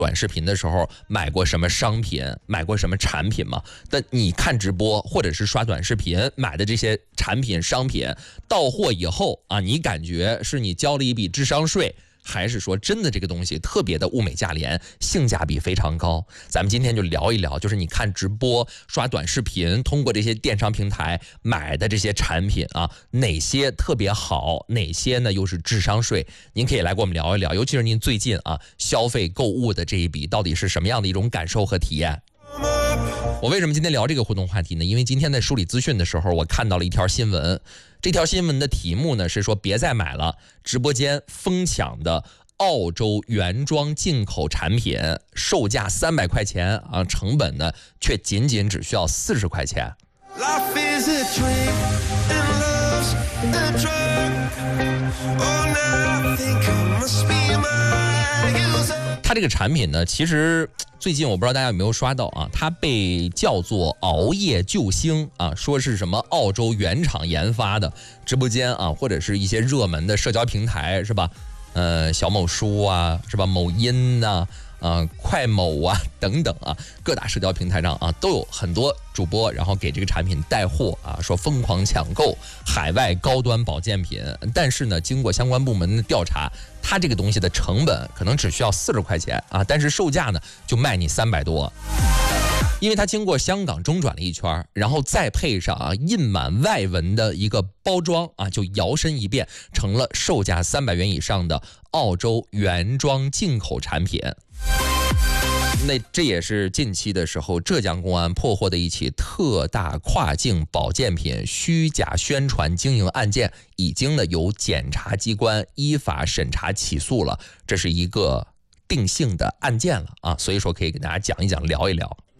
短视频的时候买过什么商品，买过什么产品吗？但你看直播或者是刷短视频买的这些产品商品到货以后啊，你感觉是你交了一笔智商税，还是说真的这个东西特别的物美价廉，性价比非常高？咱们今天就聊一聊，就是你看直播刷短视频通过这些电商平台买的这些产品啊，哪些特别好，哪些呢又是智商税？您可以来跟我们聊一聊，尤其是您最近啊消费购物的这一笔到底是什么样的一种感受和体验。我为什么今天聊这个互动话题呢？因为今天在梳理资讯的时候，我看到了一条新闻。这条新闻的题目呢是说别再买了，直播间疯抢的澳洲原装进口产品，售价300块钱啊，成本呢却仅仅只需要40块钱。它这个产品呢，其实最近我不知道大家有没有刷到啊，它被叫做熬夜救星啊，说是什么澳洲原厂研发的，直播间啊或者是一些热门的社交平台是吧？小某书啊是吧？某音呐。快某啊等等啊，各大社交平台上啊都有很多主播，然后给这个产品带货啊，说疯狂抢购海外高端保健品。但是呢，经过相关部门的调查，它这个东西的成本可能只需要40块钱啊，但是售价呢就卖你300多。因为它经过香港中转了一圈，然后再配上啊印满外文的一个包装啊，就摇身一变成了售价300元以上的澳洲原装进口产品。那这也是近期的时候，浙江公安破获的一起特大跨境保健品虚假宣传经营案件，已经呢由检察机关依法审查起诉了，这是一个定性的案件了啊，所以说可以给大家讲一讲，聊一聊。